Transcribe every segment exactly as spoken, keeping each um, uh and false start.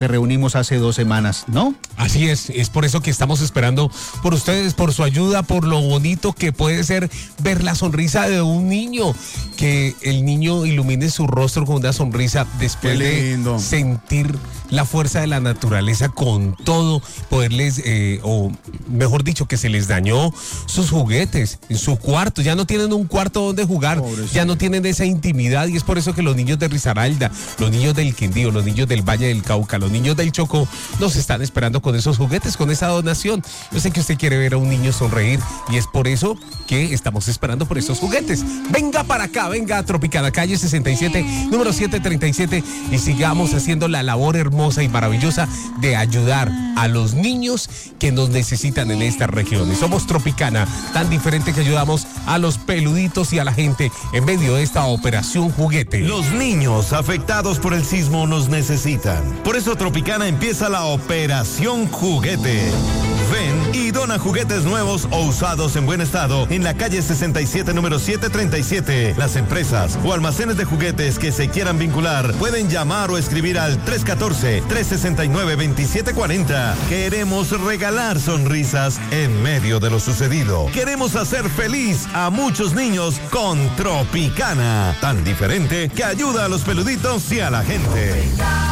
que reunimos hace dos semanas, ¿no? Así es, es por eso que estamos esperando por ustedes, por su ayuda, por lo bonito que puede ser ver la sonrisa de un niño, que el niño ilumine su rostro con una sonrisa después de sentir la fuerza de la naturaleza con todo, poderles, eh, o mejor dicho, que se les dañó sus juguetes en su cuarto, ya no tienen un cuarto donde jugar, pobrecito. Ya no tienen esa intimidad, y es por eso que los niños de Risaralda, los niños del Quindío, los niños del Valle del Cauca, los niños del Chocó, nos están esperando con esos juguetes, con esa donación. Yo sé que usted quiere ver a un niño sonreír, y es por eso que estamos esperando por esos juguetes. Venga para acá, venga a Tropicana, calle sesenta y siete, número setecientos treinta y siete, y sigamos haciendo la labor hermosa y maravillosa de ayudar a los niños que nos necesitan en estas regiones. Somos Tropicana, tan diferente que ayudamos a los peluditos y a la gente en medio de esta operación juguete. Los niños afectados por el sismo nos necesitan. Por eso Tropicana empieza la operación juguete. Ven y dona juguetes nuevos o usados en buen estado en la calle sesenta y siete, número setecientos treinta y siete. Las empresas o almacenes de juguetes que se quieran vincular pueden llamar o escribir al tres uno cuatro, tres seis nueve, dos siete cuatro cero. Queremos regalar sonrisas en medio de lo sucedido. Queremos hacer feliz a muchos niños con Tropicana, tan diferente que ayuda a los peluditos y a la gente.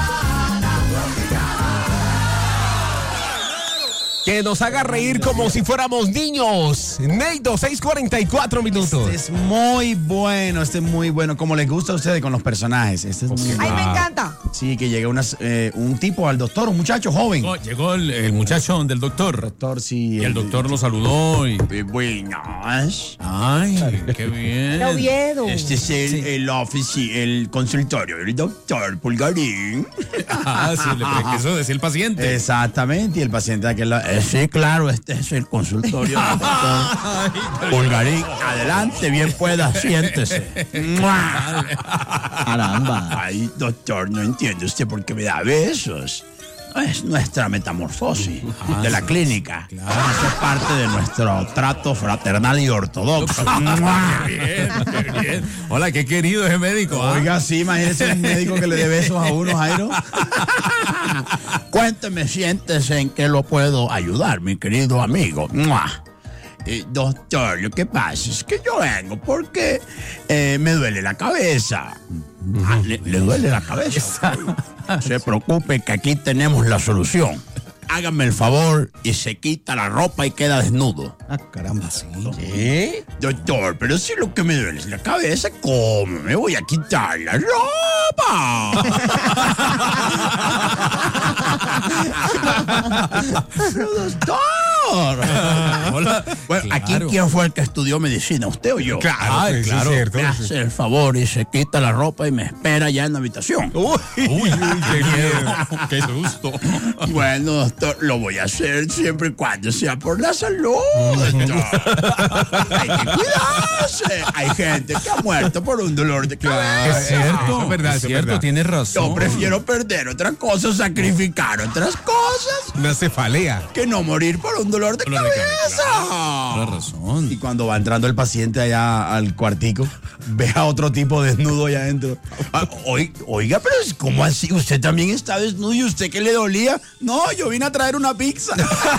Que nos haga reír como si fuéramos niños. Neido, seis cuarenta y cuatro minutos. Este es muy bueno, este es muy bueno. Como les gusta a ustedes con los personajes. Este es muy ¡Ay, me encanta! Sí, que llega unas, eh, un tipo al doctor, un muchacho joven. Llegó, llegó el, el muchacho del doctor. Doctor, sí. Y el, el doctor el, lo saludó y... Buenas. Ay, qué bien. Oviedo. Este es el, sí. el office, el consultorio del doctor Pulgarín. Ah, sí, le eso decía el paciente. Exactamente, y el paciente aquel... Eh, sí, claro, este es el consultorio del doctor Pulgarín. Adelante, bien pueda, siéntese. Caramba. Ay, doctor, no entiende usted por qué me da besos. Es nuestra metamorfosis ah, de la clínica. Claro. Eso es parte de nuestro trato fraternal y ortodoxo. Qué bien, qué bien. Hola, qué querido ese médico. ¿Ah? Oiga, sí, imagínese un médico que le dé besos a uno, Jairo. Cuénteme, siéntese en qué lo puedo ayudar, mi querido amigo. Eh, doctor, lo que pasa es que yo vengo porque eh, me duele la cabeza. Ah, le, le duele la cabeza. No se preocupe que aquí tenemos la solución. Hágame el favor y se quita la ropa y queda desnudo. Ah, caramba, sí. ¿Qué? Doctor, pero si lo que me duele es la cabeza, ¿cómo me voy a quitar la ropa? Pero doctor. Hola. Bueno, claro. Aquí quién fue el que estudió medicina, ¿usted o yo? Claro, Ay, pues, claro. Es cierto, me hace el favor y se quita la ropa y me espera ya en la habitación. Uy, uy, uy, qué miedo, qué susto. Bueno, doctor, lo voy a hacer siempre y cuando sea por la salud, doctor. Hay que cuidarse. Hay gente que ha muerto por un dolor de cabeza. Es cierto, eso es verdad, es cierto, verdad. Tienes razón. Yo prefiero perder otras cosas, sacrificar otras cosas. Una cefalea. Que no morir por un dolor de dolor cabeza. De cabeza. Tienes razón. Y cuando va entrando el paciente allá al cuartico, ve a otro tipo desnudo allá adentro. Oiga, pero ¿cómo así? ¿Usted también está desnudo y usted qué le dolía? No, yo vine a traer una pizza.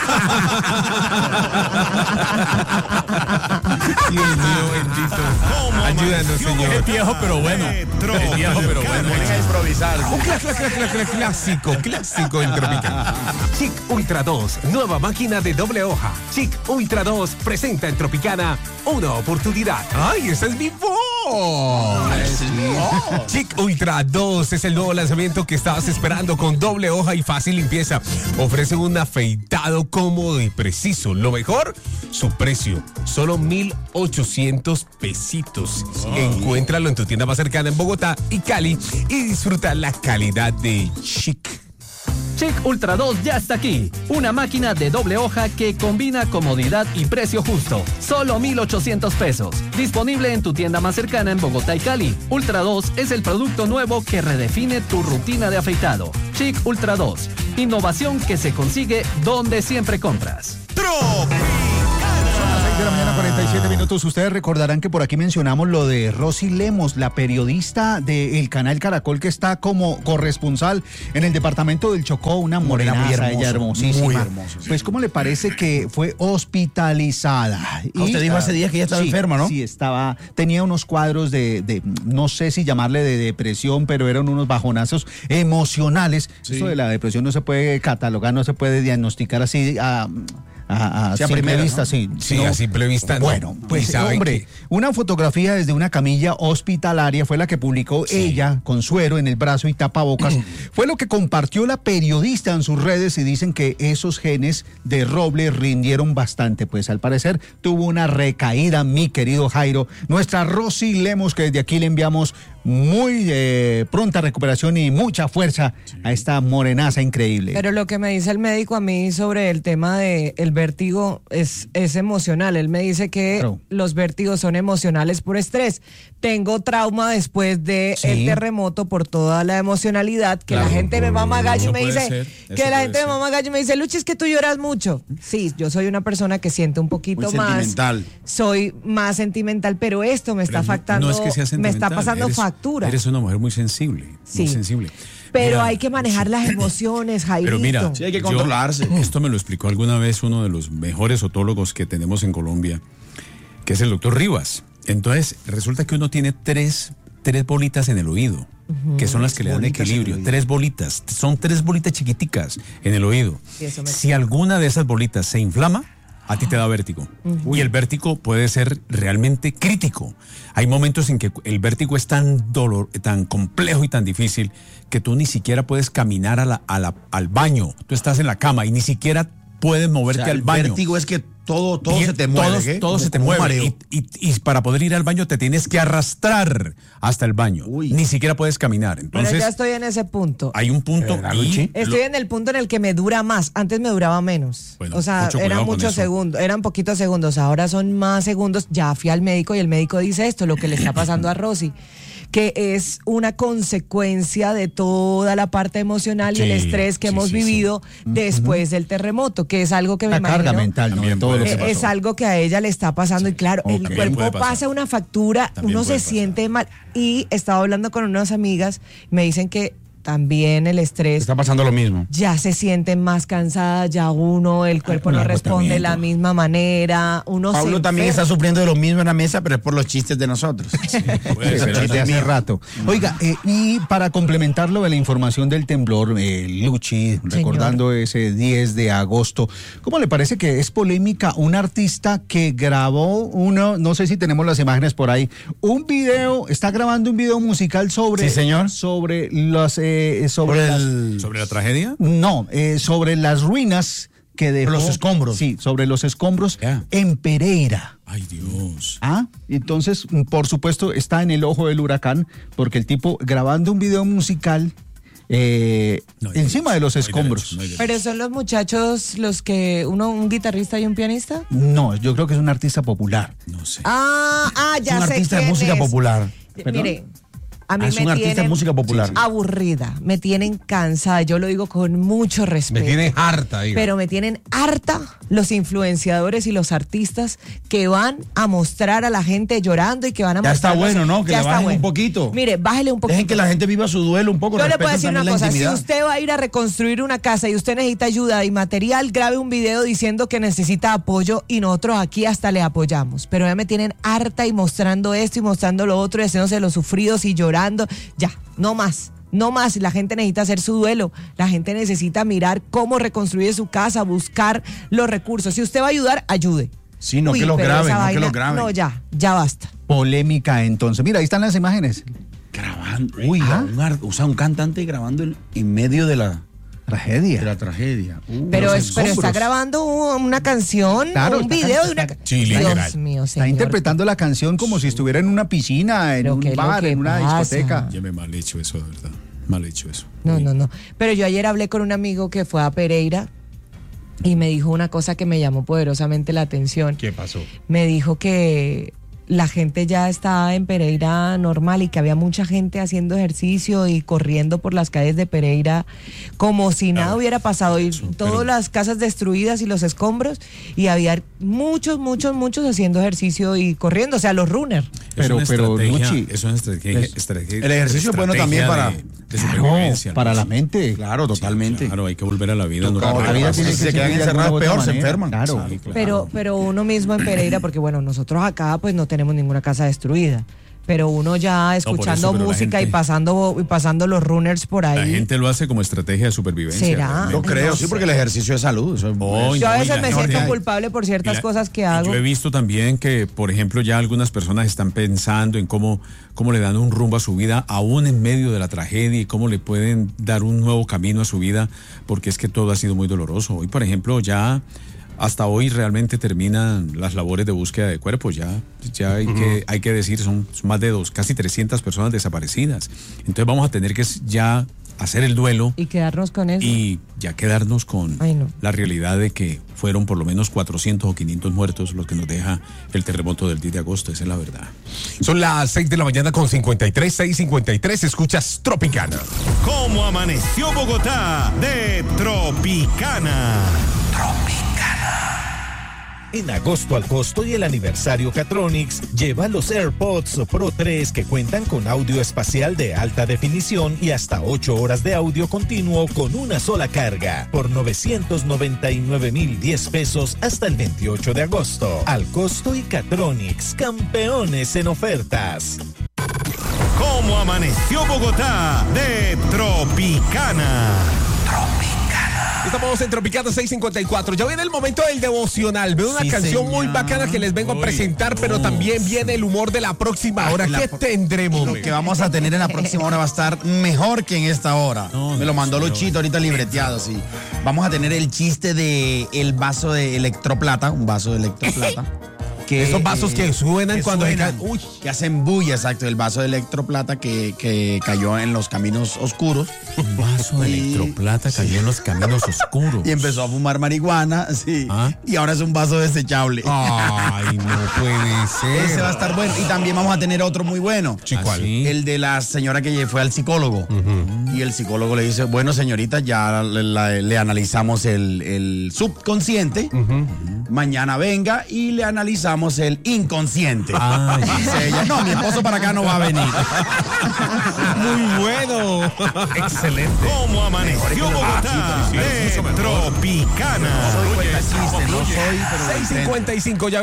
Dios mío, bendito. Ayúdanos, señor. Es viejo, pero bueno. Es viejo, pero bueno. Venga a improvisar. Un clásico, clásico en Tropicana. Chic Ultra dos, nueva máquina de doble hoja. Chic Ultra dos presenta en Tropicana una oportunidad. ¡Ay, esa es mi voz! Chic Ultra dos es el nuevo lanzamiento que estabas esperando, con doble hoja y fácil limpieza. Ofrece un afeitado cómodo y preciso. Lo mejor, su precio, solo mil ochocientos pesitos. Oh. Encuéntralo en tu tienda más cercana en Bogotá y Cali y disfruta la calidad de Chic. Chic Ultra dos ya está aquí. Una máquina de doble hoja que combina comodidad y precio justo. Solo mil ochocientos pesos. Disponible en tu tienda más cercana en Bogotá y Cali. Ultra dos es el producto nuevo que redefine tu rutina de afeitado. Chic Ultra dos. Innovación que se consigue donde siempre compras. Tropicana. de la mañana, cuarenta y siete minutos. Ustedes recordarán que por aquí mencionamos lo de Rosy Lemos, la periodista del canal Caracol que está como corresponsal en el departamento del Chocó, una morena muy hermosa, ella hermosísima. Muy hermosa, sí. Pues, ¿cómo le parece que fue hospitalizada? Y, usted dijo hace días que ella estaba sí, enferma, ¿no? Sí, estaba, tenía unos cuadros de, de, no sé si llamarle de depresión, pero eran unos bajonazos emocionales. Sí. Esto de la depresión no se puede catalogar, no se puede diagnosticar así a... A, a, sí, a simple primera, vista, ¿no? sí. Sí, no, a simple vista. Bueno, no, pues hombre, que... una fotografía desde una camilla hospitalaria fue la que publicó sí. ella con suero en el brazo y tapabocas. Fue lo que compartió la periodista en sus redes y dicen que esos genes de roble rindieron bastante. Pues al parecer tuvo una recaída, mi querido Jairo. Nuestra Rosy Lemos, que desde aquí le enviamos muy eh, pronta recuperación y mucha fuerza sí. a esta morenaza increíble. Pero lo que me dice el médico a mí sobre el tema de el vértigo es, es emocional. Él me dice que claro. los vértigos son emocionales por estrés. Tengo trauma después de sí. el terremoto por toda la emocionalidad, que claro. la gente me mama gallo y me dice ser, que la gente ser. me mama gallo y me dice, Luchi, es que tú lloras mucho. Sí, yo soy una persona que siente un poquito muy más. Sentimental. Soy más sentimental, pero esto me está afectando, no es que sea sentimental, me está pasando eres, factura. Eres una mujer muy sensible, sí. muy sensible. Pero mira, hay que manejar las emociones, Jairito. Pero mira, sí, hay que controlarse. Yo, esto me lo explicó alguna vez uno de los mejores otólogos que tenemos en Colombia, que es el doctor Rivas. Entonces, resulta que uno tiene tres, tres bolitas en el oído, uh-huh. que son las que le dan equilibrio. Tres bolitas, son tres bolitas chiquiticas en el oído. Sí, me... Si alguna de esas bolitas se inflama, a ti te da vértigo. Uh-huh. Y el vértigo puede ser realmente crítico. Hay momentos en que el vértigo es tan dolor, tan complejo y tan difícil que tú ni siquiera puedes caminar a la, a la, al baño. Tú estás en la cama y ni siquiera puedes moverte, o sea, al baño. El vértigo es que todo, todo se te mueve. Todo, todo se te mueve. Y, y, y para poder ir al baño te tienes que arrastrar hasta el baño. Uy. Ni siquiera puedes caminar. Entonces, pero ya estoy en ese punto. Hay un punto. Y estoy lo, en el punto en el que me dura más. Antes me duraba menos. Bueno, o sea, eran muchos segundos, eran poquitos segundos. Ahora son más segundos. Ya fui al médico y el médico dice esto, lo que le está pasando a Rosy, que es una consecuencia de toda la parte emocional sí, y el estrés que sí, hemos sí, vivido sí. después uh-huh. del terremoto, que es algo que me la imagino carga mental, ¿no? Todo lo que es, es algo que a ella le está pasando sí. y claro, okay. el cuerpo pasa una factura, también uno se pasar. siente mal. Y estaba hablando con unas amigas, me dicen que también el estrés está pasando lo mismo. Ya se sienten más cansadas, ya uno, el cuerpo Ay, no responde de la misma manera. Uno Pablo se también está sufriendo de lo mismo en la mesa, pero es por los chistes de nosotros. Sí, puede ser, desde hace rato. Oiga, eh, y para complementarlo de la información del temblor, eh, Luchi, Señor. recordando ese diez de agosto, ¿cómo le parece que es polémica un artista que grabó uno, no sé si tenemos las imágenes por ahí, un video, está grabando un video musical sobre, sí, señor, sobre los eh, sobre, el, las, ¿Sobre la tragedia? No, eh, sobre las ruinas que dejó. Los escombros. Sí, sobre los escombros yeah. en Pereira. Ay, Dios. Ah, entonces, por supuesto, está en el ojo del huracán, porque el tipo grabando un video musical eh, no encima derecho, de los escombros. No derecho, no ¿Pero son los muchachos los que, uno, un guitarrista y un pianista? No, yo creo que es un artista popular. No sé. Ah, ah ya es un sé artista de música es. popular. ¿Perdón? Mire. A mí ah, es me un artista de música popular. Aburrida, me tienen cansada, yo lo digo con mucho respeto. Me tienen harta, diga. Pero me tienen harta los influenciadores y los artistas que van a mostrar a la gente llorando y que van a ya mostrar. Ya está bueno, ¿no? Que ya le bajen bueno. un poquito. Mire, bájele un poquito. Dejen que la gente viva su duelo un poco. Yo le puedo decir una cosa, intimidad. si usted va a ir a reconstruir una casa y usted necesita ayuda y material, grabe un video diciendo que necesita apoyo y nosotros aquí hasta le apoyamos. Pero ya me tienen harta y mostrando esto y mostrando lo otro y haciéndose los sufridos y llorando. Ya. No más, no más. La gente necesita hacer su duelo. La gente necesita mirar cómo reconstruir su casa, buscar los recursos. Si usted va a ayudar, ayude. Sí, no Uy, que lo graben, no vaina, que lo graben. No, ya, ya basta. Polémica entonces. Mira, ahí están las imágenes. Grabando. Uy, ¿Ah? un, o sea, un cantante grabando en, en medio de la tragedia. De la tragedia. Uh, pero, es, pero está grabando una canción, claro, un video de una sí, Dios mío, señor. Está interpretando la canción como si estuviera en una piscina, en pero un bar, en una pasa? discoteca. Ya me mal hecho eso, de verdad. Mal hecho eso. No, sí. no, no. Pero yo ayer hablé con un amigo que fue a Pereira y me dijo una cosa que me llamó poderosamente la atención. ¿Qué pasó? Me dijo que la gente ya está en Pereira normal y que había mucha gente haciendo ejercicio y corriendo por las calles de Pereira como si nada hubiera pasado y todas las casas destruidas y los escombros y había muchos, muchos, muchos haciendo ejercicio y corriendo, o sea, los runners. Pero, pero, Luchi, es una estrategia, es- estrategia- el ejercicio es bueno también estrategia para- de, de supervivencia, no, para ¿no? la mente. Claro, totalmente. Claro, hay que volver a la vida Claro, normal. La vida tiene si que se quedan seguir de encerrados, alguna u otra peor, se manera. enferman. Claro. Sí, claro. Pero, pero uno mismo en Pereira, porque bueno, nosotros acá pues no tenemos ninguna casa destruida, pero uno ya escuchando eso, pero la música y gente- pasando y pasando los runners por ahí. La gente lo hace como estrategia de supervivencia. ¿Será? realmente. Yo creo, No sí, sé. porque el ejercicio es salud. Eso es- Oh, Yo a no, y veces la me gente- siento culpable por ciertas Mira, cosas que y hago. Yo he visto también que, por ejemplo, ya algunas personas están pensando en cómo, cómo le dan un rumbo a su vida, aún en medio de la tragedia, y cómo le pueden dar un nuevo camino a su vida, porque es que todo ha sido muy doloroso. Hoy, por ejemplo, ya hasta hoy realmente terminan las labores de búsqueda de cuerpos. Ya, ya hay, que, hay que decir, son, son más de dos, casi trescientas personas desaparecidas. Entonces vamos a tener que ya hacer el duelo Y quedarnos con eso. y ya quedarnos con Ay, no. la realidad de que fueron por lo menos cuatrocientos o quinientos muertos los que nos deja el terremoto del diez de agosto, esa es la verdad. Son las seis de la mañana con cincuenta y tres, seis cincuenta y tres, escuchas Tropicana. ¿Cómo amaneció Bogotá? De Tropicana. En agosto al costo y el aniversario Catronics, lleva los AirPods Pro tres que cuentan con audio espacial de alta definición y hasta ocho horas de audio continuo con una sola carga por novecientos noventa y nueve mil diez pesos hasta el veintiocho de agosto. Al costo y Catronics, campeones en ofertas. ¿Cómo amaneció Bogotá? De Tropicana. Estamos en Tropicana seis cincuenta y cuatro. Ya viene el momento del devocional. Veo una Sí, canción señor. muy bacana que les vengo a Uy, presentar, pero no. también viene el humor de la próxima hora. La ¿Qué pro- tendremos? Lo que vamos a tener en la próxima hora va a estar mejor que en esta hora. No, Me lo no, mandó señor. Luchito ahorita libreteado, sí. Vamos a tener el chiste de el vaso de electroplata, un vaso de electroplata. Que, Esos vasos que suenan cuando se suenan, caen. Uy. que hacen bulla, exacto. El vaso de electroplata que, que cayó en los caminos oscuros. Un vaso de Y- electroplata cayó en los caminos oscuros. Y empezó a fumar marihuana, sí. ¿Ah? Y ahora es un vaso desechable. Ay, no puede ser. Ese va a estar bueno. Y también vamos a tener otro muy bueno. Sí, ¿cuál? ¿Ah, sí? El de la señora que fue al psicólogo. Y el psicólogo le dice, bueno, señorita, ya le, la- le analizamos el, el subconsciente. Mañana venga y le analizamos el inconsciente. Ah, ya. Dice ella, no, mi esposo para acá no va a venir. Muy bueno. Excelente. ¿Cómo amaneció Bogotá? De Tropicana. Soy cuentachiste, no soy, pero... seis cincuenta y cinco ya.